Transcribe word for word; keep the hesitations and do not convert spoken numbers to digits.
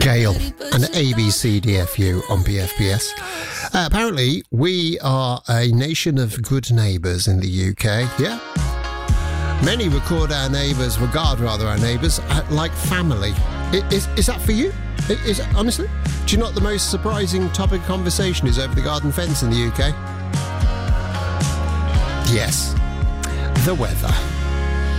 Gale and A B C D F U on B F B S. Uh, apparently, we are a nation of good neighbours in the U K, yeah? Many record our neighbours, regard rather our neighbours, uh, like family. I- Is, is that for you? I- Is it, honestly? Do you know what the most surprising topic of conversation is over the garden fence in the U K? Yes, the weather.